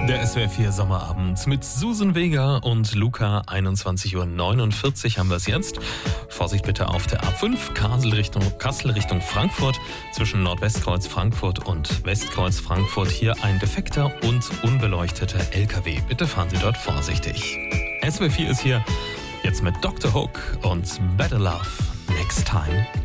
Der SWR4 Sommerabend mit Susan Vega und Luca. 21.49 Uhr haben wir es jetzt. Vorsicht bitte auf der A5 Kassel Richtung Frankfurt. Zwischen Nordwestkreuz Frankfurt und Westkreuz Frankfurt hier ein defekter und unbeleuchteter LKW. Bitte fahren Sie dort vorsichtig. SWR4 ist hier jetzt mit Dr. Hook und Better Love Next Time.